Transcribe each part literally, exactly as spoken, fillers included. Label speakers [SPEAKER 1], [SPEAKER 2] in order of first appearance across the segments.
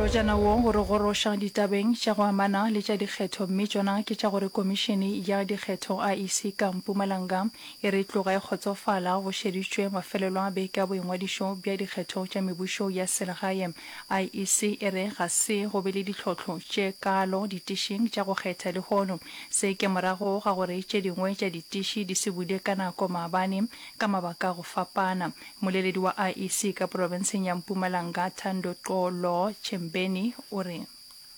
[SPEAKER 1] jana wo go re gorošang ditabeng tša go amana le tša dikgetho mme tšona ke tša gore komišene ya dikgetho I E C ka Mpumalanga e re tloga e kgotsofala go šeditšwe mafelelo a beke a boingwadišo bja dikgetho tša mebušo ya selegae. I E C e re ga se go be le ditlhotlho tše kalo ditišing tša go kgetha lehono se ke morago ga gore tše dingwe tša ditiši di se bude ka nako maabane ka mabaka go fapana. Moleledi wa I E C ka provinseng ya Mpumalanga Thando Xolo Chembeni ore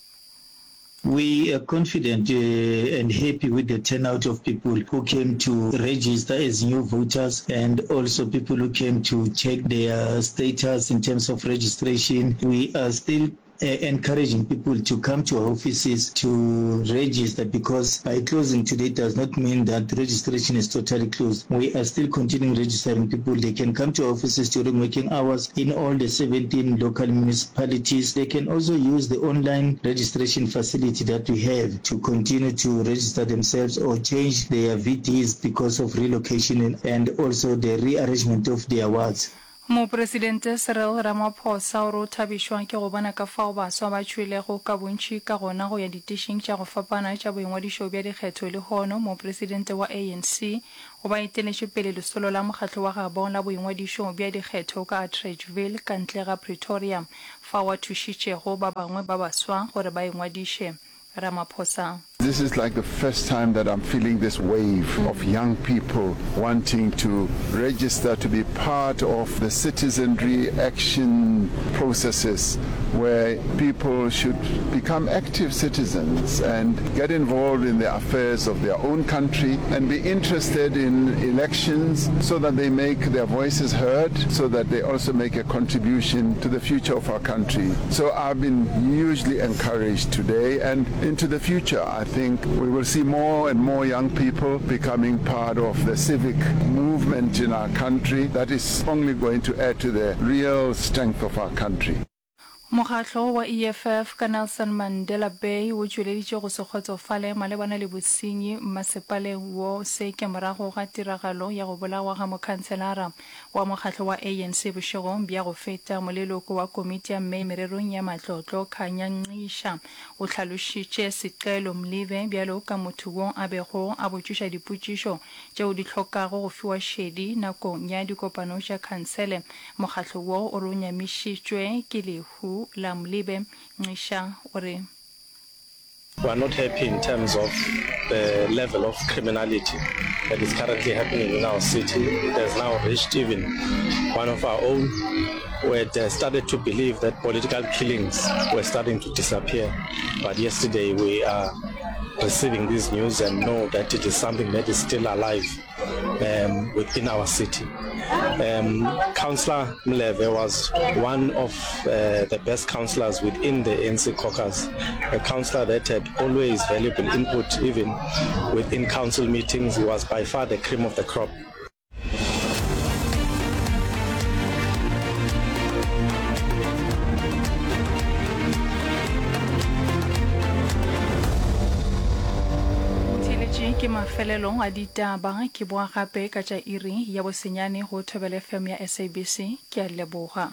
[SPEAKER 2] We are confident uh, and happy with the turnout of people who came to register as new voters and also people who came to check their status in terms of registration. We are still Uh, encouraging people to come to our offices to register because by closing today does not mean that registration is totally closed. We are still continuing registering people. They can come to our offices during working hours in all the seventeen local municipalities. They can also use the online registration facility that we have to continue to register themselves or change their V Ds because of relocation and also the rearrangement of their wards.
[SPEAKER 1] Mopresidente Cyril Ramaphosa o thabišwa ke go bona ka fao baswa ba tšwelego ka bontši ka gona go ya ditišing tša go fapana tša boingwadišo bja dikgetho le gono. Mopresidente wa A N C go ba eteletše pele lesolo la mokgatlo wa Gabon la boingwadišo bja dikgetho ka Atteridgeville ka ntle ga Pretoria fao a thušitšego ba bangwe ba baswa gore ba ingwadiše. Ramaphosa.
[SPEAKER 3] This is like the first time that I'm feeling this wave of young people wanting to register to be part of the citizenry action processes where people should become active citizens and get involved in the affairs of their own country and be interested in elections so that they make their voices heard, so that they also make a contribution to the future of our country. So I've been hugely encouraged today, and into the future I think we will see more and more young people becoming part of the civic movement in our country that is only going to add to the real strength of our country.
[SPEAKER 1] Mokgatlo wa E F F ka Nelson Mandela Bay o tšweleditše go se kgotsofale malebana le bosenyi masepaleng wo se ke morago ga tiragalo ya go bolawa ga mokhanselara wa mokgatlo wa A N C bošegong bja go feta moleloko wa komiti ya mme mererong ya matlotlo Khanya Nqisha o hlalošitše seqelo Mlibe bjalo ka motho wo a bego a botšiša dipotšišo tšeo di hlokago go fiwa šedi nakong ya dikopano tša khansele. Mokgatlo wo o ronyamišitšwe ke lehu la Mlibe Nqisha ore
[SPEAKER 4] We are not happy in terms of the level of criminality that is currently happening in our city. It has now reached even one of our own who had uh, started to believe that political killings were starting to disappear. But yesterday we are receiving this news and know that it is something that is still alive um, within our city. Um, Councillor Mleve was one of uh, the best councillors within the A N C caucus, a councillor that had always valuable input even within council meetings. He was by far the cream of the crop.
[SPEAKER 1] ke mafelelong a ditaba ke boa gape ka tša iri ya bosenyane go Thobela F M ya S A B C ke a leboga.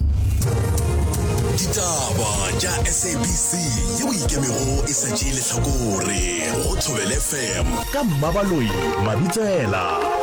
[SPEAKER 5] Ditaba tša S A B C yeo ikemego e sa tšeile hlakore go Thobela F M ka Mmabaloi Mabitsela.